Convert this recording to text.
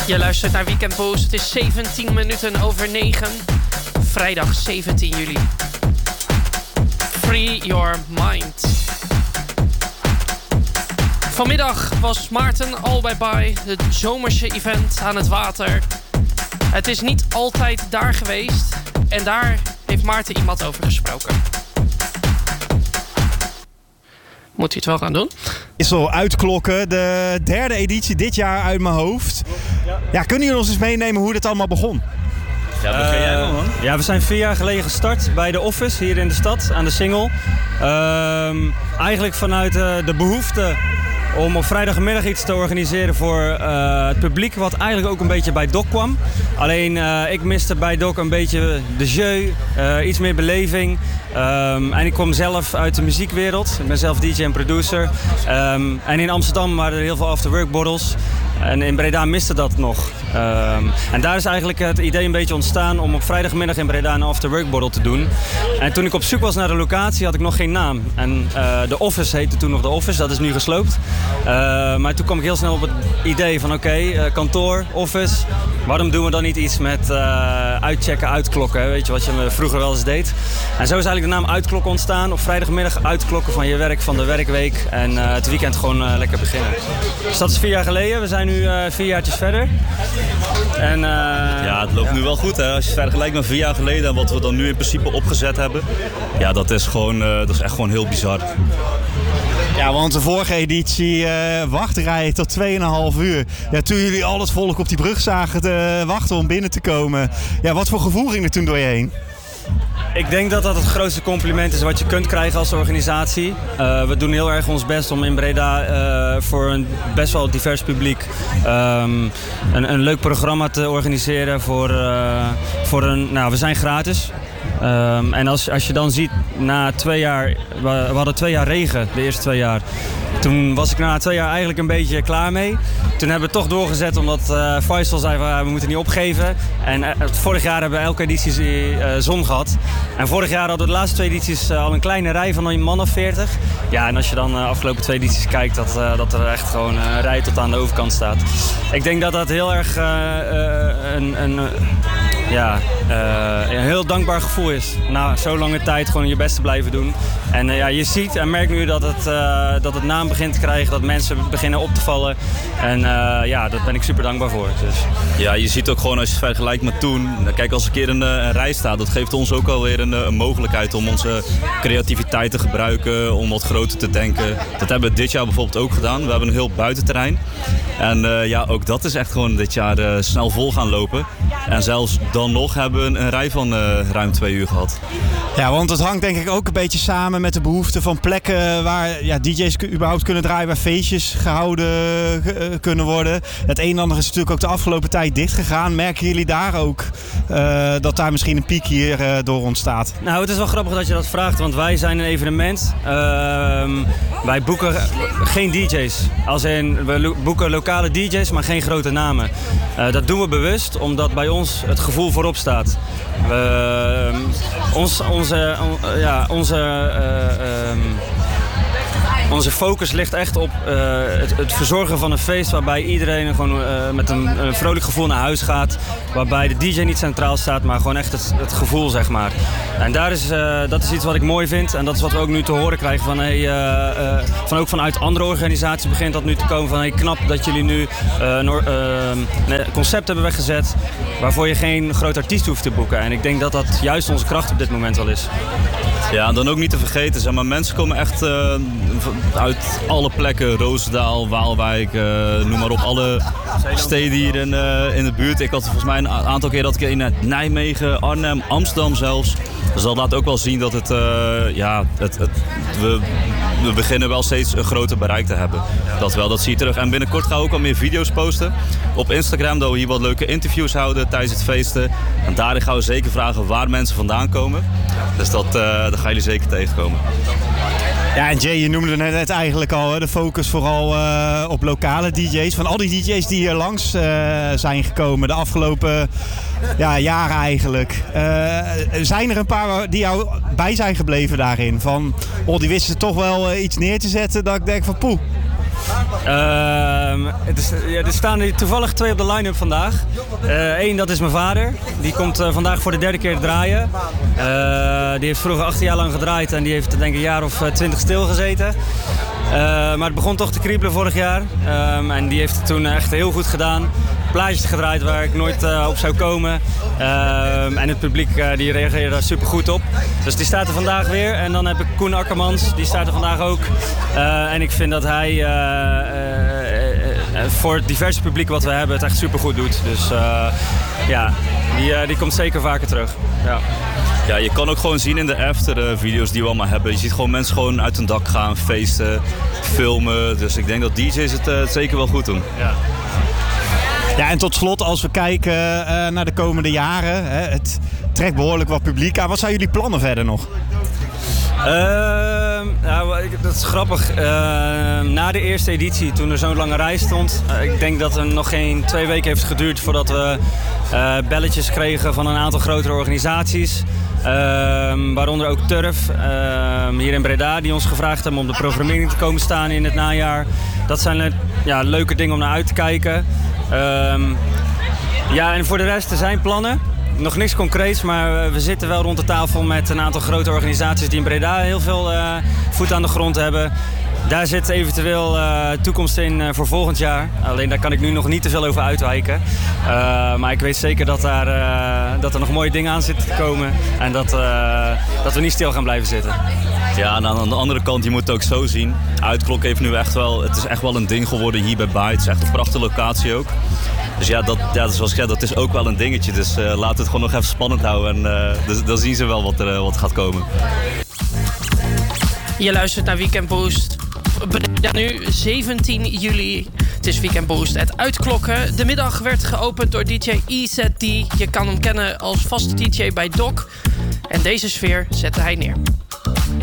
Je luistert naar Weekend Boost. Het is 17 minuten over 9. Vrijdag 17 juli. Free your mind. Vanmiddag was Maarten al bij het zomerse event aan het water. Het is niet altijd daar geweest. En daar heeft Maarten iemand over gesproken. Moet hij het wel gaan doen? Is al uitklokken. De derde editie dit jaar uit mijn hoofd. Ja, kunnen jullie ons eens meenemen hoe dit allemaal begon? Ja, begin jij wel, man. Ja, we zijn 4 jaar geleden gestart bij de Office hier in de stad, aan de Singel. Eigenlijk vanuit de behoefte om op vrijdagmiddag iets te organiseren voor het publiek, wat eigenlijk ook een beetje bij Doc kwam. Alleen ik miste bij Doc een beetje de jeu, iets meer beleving. En ik kom zelf uit de muziekwereld. Ik ben zelf DJ en producer. En in Amsterdam waren er heel veel afterwork borrels. En in Breda miste dat nog. En daar is eigenlijk het idee een beetje ontstaan om op vrijdagmiddag in Breda een afterworkborrel te doen. En toen ik op zoek was naar de locatie had ik nog geen naam. En de Office heette toen nog de Office, dat is nu gesloopt. Maar toen kwam ik heel snel op het idee van oké, kantoor, office. Waarom doen we dan niet iets met uitchecken, uitklokken? Weet je wat je vroeger wel eens deed. En zo is eigenlijk de naam Uitklokken ontstaan. Op vrijdagmiddag uitklokken van je werk, van de werkweek. En het weekend gewoon lekker beginnen. Dus dat is 4 jaar geleden. We zijn nu 4 jaartjes verder. En, ja, het loopt nu wel goed, hè. Als je het vergelijkt met 4 jaar geleden en wat we dan nu in principe opgezet hebben. Ja, dat is echt gewoon heel bizar. Ja, want de vorige editie wachtrijen tot 2,5 uur. Ja, toen jullie al het volk op die brug zagen te wachten om binnen te komen. Ja, wat voor gevoel ging er toen door je heen? Ik denk dat dat het grootste compliment is wat je kunt krijgen als organisatie. We doen heel erg ons best om in Breda voor een best wel divers publiek een leuk programma te organiseren. We zijn gratis. En als je dan ziet, na 2 jaar, we hadden 2 jaar regen, de eerste 2 jaar. Toen was ik na 2 jaar eigenlijk een beetje klaar mee. Toen hebben we het toch doorgezet omdat Faisal zei van we moeten niet opgeven. En vorig jaar hebben we elke editie zon gehad. En vorig jaar hadden we de laatste 2 edities al een kleine rij van een man of 40. Ja, en als je dan de afgelopen 2 edities kijkt, dat er echt gewoon een rij tot aan de overkant staat. Ik denk dat dat heel erg een heel dankbaar gevoel is. Na zo'n lange tijd gewoon je best te blijven doen. En je ziet en merkt nu dat het naam begint te krijgen, dat mensen beginnen op te vallen. En daar ben ik super dankbaar voor. Dus. Ja, je ziet ook gewoon als je het vergelijkt met toen. Kijk, als een keer een rij staat, dat geeft ons ook alweer een mogelijkheid om onze creativiteit te gebruiken, om wat groter te denken. Dat hebben we dit jaar bijvoorbeeld ook gedaan. We hebben een heel buitenterrein. En ook dat is echt gewoon dit jaar snel vol gaan lopen. En zelfs dan nog hebben we een rij van ruim 2 uur gehad. Ja, want het hangt denk ik ook een beetje samen met de behoefte van plekken waar DJ's überhaupt kunnen draaien, waar feestjes gehouden kunnen worden. Het een en ander is natuurlijk ook de afgelopen tijd dicht gegaan. Merken jullie daar ook dat daar misschien een piek hier door ontstaat? Nou, het is wel grappig dat je dat vraagt, want wij zijn een evenement. Wij boeken geen DJ's. Als in, we boeken lokale DJ's, maar geen grote namen. Dat doen we bewust, omdat bij ons het gevoel voorop staat. Onze focus ligt echt op het verzorgen van een feest waarbij iedereen gewoon met een vrolijk gevoel naar huis gaat. Waarbij de DJ niet centraal staat, maar gewoon echt het gevoel, zeg maar. En dat is iets wat ik mooi vind. En dat is wat we ook nu te horen krijgen van ook vanuit andere organisaties begint dat nu te komen van knap dat jullie nu een concept hebben weggezet waarvoor je geen groot artiest hoeft te boeken. En ik denk dat dat juist onze kracht op dit moment wel is. Ja, en dan ook niet te vergeten, zeg maar, mensen komen echt uit alle plekken, Roosendaal, Waalwijk, noem maar op, alle steden hier in de buurt. Ik had volgens mij een aantal keer dat ik in Nijmegen, Arnhem, Amsterdam zelfs. Dus dat laat ook wel zien dat we beginnen wel steeds een groter bereik te hebben. Dat zie je terug. En binnenkort gaan we ook al meer video's posten op Instagram, dat we hier wat leuke interviews houden tijdens het feesten. En daarin gaan we zeker vragen waar mensen vandaan komen. Dus dat gaan jullie zeker tegenkomen. Ja, en Jay, je noemde net eigenlijk al de focus vooral op lokale DJ's. Van al die DJ's die hier langs zijn gekomen de afgelopen jaren eigenlijk. Zijn er een paar die jou bij zijn gebleven daarin? Van, die wisten toch wel iets neer te zetten dat ik denk van poeh. Er staan er toevallig 2 op de line-up vandaag. Eén, dat is mijn vader. Die komt vandaag voor de 3e keer draaien. Die heeft vroeger 18 jaar lang gedraaid en die heeft denk ik een jaar of 20 stilgezeten. Maar het begon toch te kriebelen vorig jaar. En die heeft het toen echt heel goed gedaan. Plaatjes gedraaid waar ik nooit op zou komen. En het publiek die reageerde daar super goed op. Dus die staat er vandaag weer. En dan heb ik Koen Akkermans, die staat er vandaag ook. En ik vind dat hij voor het diverse publiek wat we hebben het echt super goed doet. Dus die komt zeker vaker terug. Ja. Ja, je kan ook gewoon zien in de after-video's die we allemaal hebben. Je ziet gewoon mensen gewoon uit hun dak gaan, feesten, filmen. Dus ik denk dat DJ's het zeker wel goed doen. Ja. Ja, en tot slot, als we kijken naar de komende jaren, het trekt behoorlijk wat publiek aan. Wat zijn jullie plannen verder nog? Dat is grappig. Na de eerste editie, toen er zo'n lange rij stond, ik denk dat het nog geen 2 weken heeft geduurd voordat we belletjes kregen van een aantal grotere organisaties. Waaronder ook Turf, hier in Breda, die ons gevraagd hebben om de programmering te komen staan in het najaar. Dat zijn leuke dingen om naar uit te kijken. En voor de rest, er zijn plannen. Nog niks concreets, maar we zitten wel rond de tafel met een aantal grote organisaties die in Breda heel veel voet aan de grond hebben. Daar zit eventueel toekomst in voor volgend jaar. Alleen daar kan ik nu nog niet te veel over uitwijken. Maar ik weet zeker dat er nog mooie dingen aan zitten te komen. En dat we niet stil gaan blijven zitten. Ja, en aan de andere kant, je moet het ook zo zien. Uitklok heeft nu echt wel, het is echt wel een ding geworden hier bij Baai. Het is echt een prachtige locatie ook. Dus zoals ik zei, dat is ook wel een dingetje. Dus laten we het gewoon nog even spannend houden. En dan zien ze wel wat gaat komen. Je luistert naar Weekend Boost. Nu 17 juli. Het is Weekend Boost. Het uitklokken. De middag werd geopend door DJ EZD. Je kan hem kennen als vaste DJ bij Doc. En deze sfeer zette hij neer.